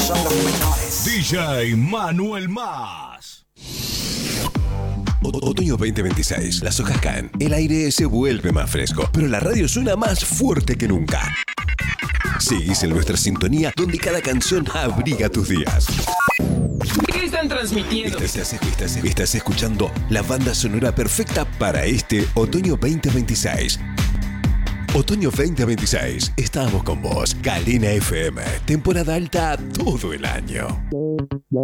son los menores. DJ Manuel Más. Otoño 2026, las hojas caen, el aire se vuelve más fresco, pero la radio suena más fuerte que nunca. Seguís en nuestra sintonía, donde cada canción abriga tus días. ¿Qué están transmitiendo? Estás escuchando la banda sonora perfecta para este otoño 2026. Otoño 2026, estamos con vos. Galena FM, temporada alta todo el año.